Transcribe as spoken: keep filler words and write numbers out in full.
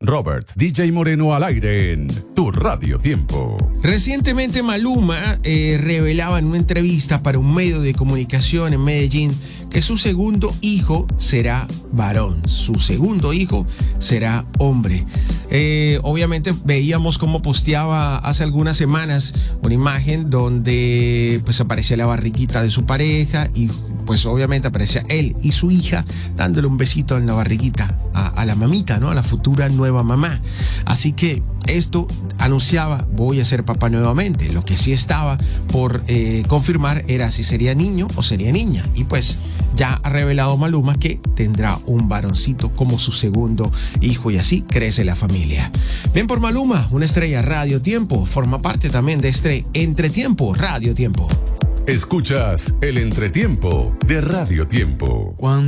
Robert, D J Moreno al aire en Tu Radio Tiempo. Recientemente Maluma eh, revelaba en una entrevista para un medio de comunicación en Medellín que su segundo hijo será varón, su segundo hijo será hombre. Eh, obviamente veíamos cómo posteaba hace algunas semanas una imagen donde pues aparecía la barriguita de su pareja y pues obviamente aparecía él y su hija dándole un besito en la barriguita a, a la mamita, ¿no? A la futura nueva mamá. Así que esto anunciaba, voy a ser papá nuevamente. Lo que sí estaba por eh, confirmar era si sería niño o sería niña. Y pues ya ha revelado Maluma que tendrá un varoncito como su segundo hijo y así crece la familia. Bien por Maluma, una estrella Radio Tiempo, forma parte también de este Entretiempo Radio Tiempo. Escuchas el Entretiempo de Radio Tiempo.